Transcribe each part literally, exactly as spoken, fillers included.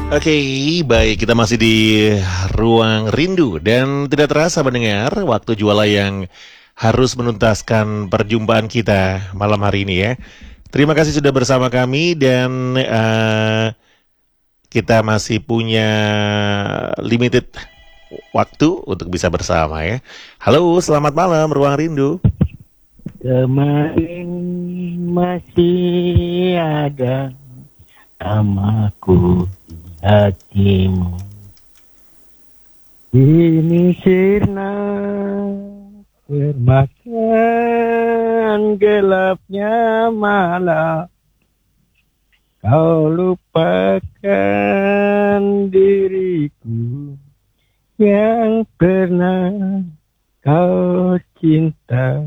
Oke, baik, kita masih di Ruang Rindu dan tidak terasa mendengar waktu juala yang harus menuntaskan perjumpaan kita malam hari ini ya. Terima kasih sudah bersama kami dan uh, kita masih punya limited waktu untuk bisa bersama ya. Halo, selamat malam Ruang Rindu. Kemarin masih ada namaku di hatimu. Ini sirna termakan gelapnya malam. Kau lupakan diriku yang pernah kau cinta.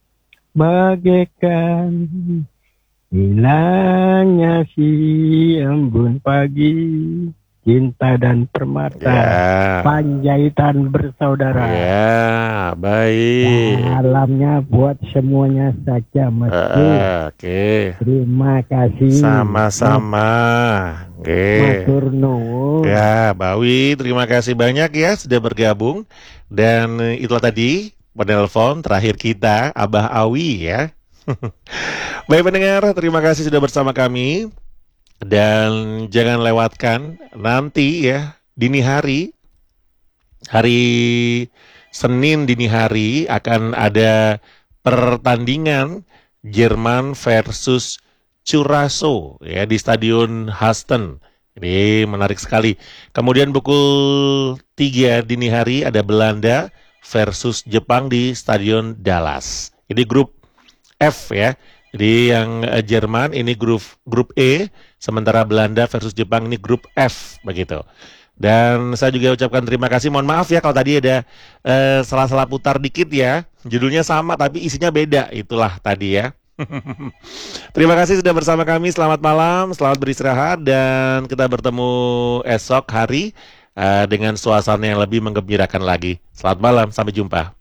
Bagaikan hilangnya si embun pagi, cinta dan permata, Ya. Panjaitan bersaudara. Ya, baik. Salamnya buat semuanya saja, Mas. Uh, Oke. Okay. Terima kasih. Sama-sama. Oke. Matur nuwun. Ya, Bawi, terima kasih banyak ya sudah bergabung. Dan itulah tadi penelpon terakhir kita, Abah Awi ya. Baik pendengar, terima kasih sudah bersama kami. Dan jangan lewatkan nanti ya, dini hari, hari Senin dini hari akan ada pertandingan Jerman versus Curaçao ya di Stadion Hasten. Ini menarik sekali. Kemudian pukul tiga dini hari ada Belanda versus Jepang di Stadion Dallas. Ini grup F ya. Jadi yang uh, Jerman ini grup grup E, sementara Belanda versus Jepang ini grup F begitu. Dan saya juga ucapkan terima kasih. Mohon maaf ya kalau tadi ada uh, salah-salah putar dikit ya. Judulnya sama tapi isinya beda. Itulah tadi ya. Terima kasih sudah bersama kami. Selamat malam, selamat beristirahat dan kita bertemu esok hari uh, dengan suasana yang lebih menggembirakan lagi. Selamat malam, sampai jumpa.